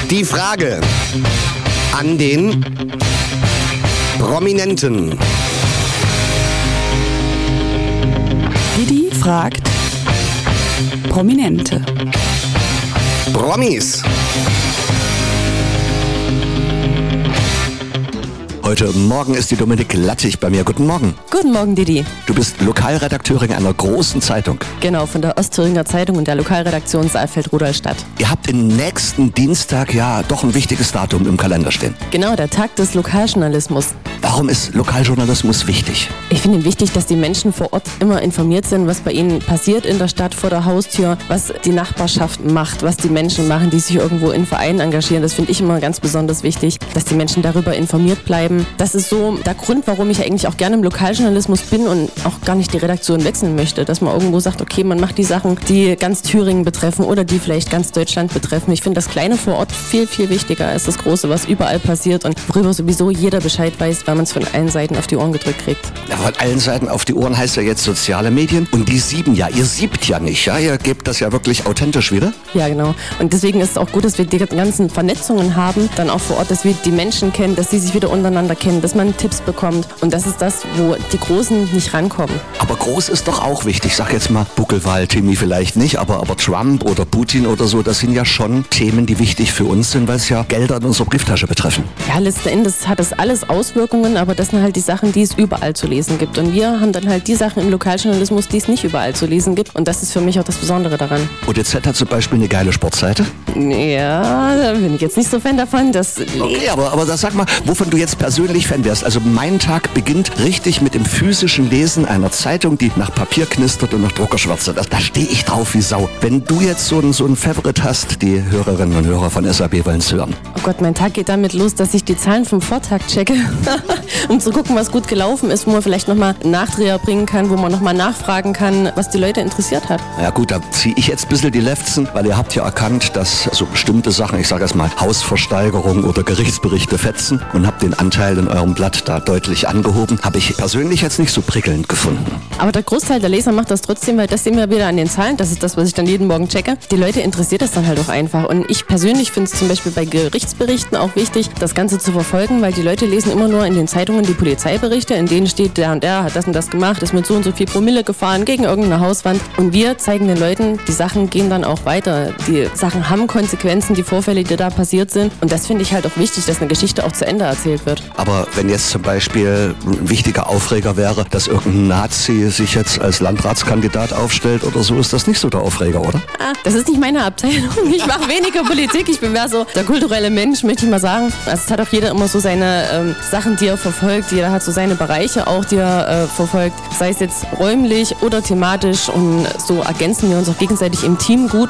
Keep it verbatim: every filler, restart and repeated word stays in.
Die Frage an den Prominenten. Didi fragt Prominente. Promis. Heute Morgen ist die Dominik Lattig bei mir. Guten Morgen. Guten Morgen, Didi. Du bist Lokalredakteurin einer großen Zeitung. Genau, von der Ostthüringer Zeitung und der Lokalredaktion Saalfeld-Rudolstadt. Ihr habt den nächsten Dienstag ja doch ein wichtiges Datum im Kalender stehen. Genau, der Tag des Lokaljournalismus. Warum ist Lokaljournalismus wichtig? Ich finde ihn wichtig, dass die Menschen vor Ort immer informiert sind, was bei ihnen passiert in der Stadt vor der Haustür, was die Nachbarschaft macht, was die Menschen machen, die sich irgendwo in Vereinen engagieren. Das finde ich immer ganz besonders wichtig, dass die Menschen darüber informiert bleiben. Das ist so der Grund, warum ich eigentlich auch gerne im Lokaljournalismus bin und auch gar nicht die Redaktion wechseln möchte. Dass man irgendwo sagt, okay, man macht die Sachen, die ganz Thüringen betreffen oder die vielleicht ganz Deutschland betreffen. Ich finde das Kleine vor Ort viel, viel wichtiger als das Große, was überall passiert und worüber sowieso jeder Bescheid weiß, weil man es von allen Seiten auf die Ohren gedrückt kriegt. Ja, von allen Seiten auf die Ohren heißt ja jetzt soziale Medien und die sieben ja. Ihr siebt ja nicht, ja? Ihr gebt das ja wirklich authentisch wieder. Ja, genau. Und deswegen ist es auch gut, dass wir die ganzen Vernetzungen haben, dann auch vor Ort, dass wir die Menschen kennen, dass sie sich wieder untereinander kennen, dass man Tipps bekommt. Und das ist das, wo die Großen nicht rankommen. Aber groß ist doch auch wichtig. Ich sag jetzt mal Buckelwald, Timmy vielleicht nicht, aber, aber Trump oder Putin oder so, das sind ja schon Themen, die wichtig für uns sind, weil es ja Gelder in unserer Brieftasche betreffen. Ja, letzten Endes hat das alles Auswirkungen, aber das sind halt die Sachen, die es überall zu lesen gibt. Und wir haben dann halt die Sachen im Lokaljournalismus, die es nicht überall zu lesen gibt. Und das ist für mich auch das Besondere daran. O D Z hat zum Beispiel eine geile Sportseite. Ja, da bin ich jetzt nicht so Fan davon. Das okay, aber, aber das sag mal, wovon du jetzt persönlich Fan wärst. Also mein Tag beginnt richtig mit dem physischen Lesen einer Zeitung, die nach Papier knistert und nach Druckerschwärze. Da, da stehe ich drauf wie Sau. Wenn du jetzt so ein, so ein Favorit hast, die Hörerinnen und Hörer von S A B wollen es hören. Oh Gott, mein Tag geht damit los, dass ich die Zahlen vom Vortag checke, um zu gucken, was gut gelaufen ist, wo man vielleicht nochmal einen Nachdreher bringen kann, wo man nochmal nachfragen kann, was die Leute interessiert hat. Na ja gut, da ziehe ich jetzt ein bisschen die Lefzen, weil ihr habt ja erkannt, dass so bestimmte Sachen, ich sage erst mal Hausversteigerung oder Gerichtsberichte fetzen und habt den Anteil in eurem Blatt da deutlich angehoben. Habe ich persönlich jetzt nicht so prickelnd gefunden. Aber der Großteil der Leser macht das trotzdem, weil das sehen wir wieder an den Zahlen. Das ist das, was ich dann jeden Morgen checke. Die Leute interessiert das dann halt auch einfach. Und ich persönlich finde es zum Beispiel bei Gerichtsberichten auch wichtig, das Ganze zu verfolgen, weil die Leute lesen immer nur in den Zeitungen die Polizeiberichte, in denen steht, der und der hat das und das gemacht, ist mit so und so viel Promille gefahren gegen irgendeine Hauswand. Und wir zeigen den Leuten, die Sachen gehen dann auch weiter. Die Sachen haben Konsequenzen, die Vorfälle, die da passiert sind. Und das finde ich halt auch wichtig, dass eine Geschichte auch zu Ende erzählt wird. Aber wenn jetzt zum Beispiel ein wichtiger Aufreger wäre, dass irgendein Nazi sich jetzt als Landratskandidat aufstellt oder so, ist das nicht so der Aufreger, oder? Ah, das ist nicht meine Abteilung. Ich mache weniger Politik. Ich bin mehr so der kulturelle Mensch, möchte ich mal sagen. Also es hat auch jeder immer so seine ähm, Sachen, die er verfolgt. Jeder hat so seine Bereiche auch, die er äh, verfolgt. Sei es jetzt räumlich oder thematisch. Und so ergänzen wir uns auch gegenseitig im Team gut.